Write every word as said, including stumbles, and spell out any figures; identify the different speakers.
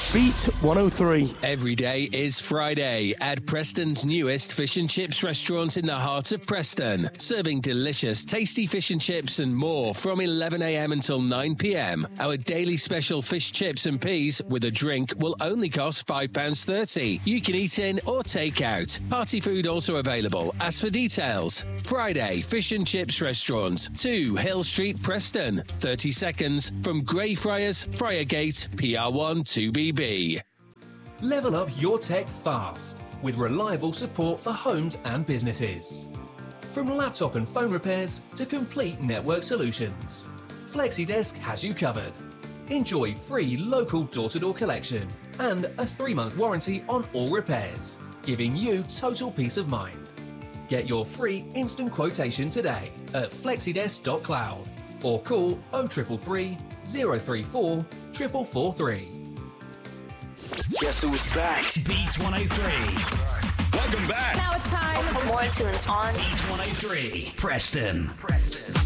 Speaker 1: Beat one oh three.
Speaker 2: Every day is Friday at Preston's newest fish and chips restaurant in the heart of Preston. Serving delicious, tasty fish and chips and more from eleven a.m. until nine p.m. Our daily special fish chips and peas with a drink will only cost five pounds thirty. You can eat in or take out. Party food also available. Ask for details. Friday Fish and Chips Restaurant, two Hill Street, Preston. thirty seconds from Greyfriars, Friargate, P R one two B B.
Speaker 3: Level up your tech fast with reliable support for homes and businesses. From laptop and phone repairs to complete network solutions, FlexiDesk has you covered. Enjoy free local door-to-door collection and a three-month warranty on all repairs, giving you total peace of mind. Get your free instant quotation today at flexidesk dot cloud or call oh three three three, oh three four, four four four three.
Speaker 1: Guess who's back?
Speaker 4: Beat one oh three.
Speaker 5: Welcome back.
Speaker 6: Now it's time for more tunes on
Speaker 4: Beat one oh three. Preston.
Speaker 6: Preston.